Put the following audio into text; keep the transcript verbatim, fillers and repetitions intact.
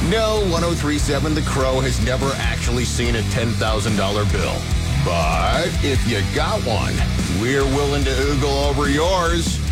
No, one oh three point seven The Crow has never actually seen a ten thousand dollar bill. But if you got one, we're willing to oogle over yours.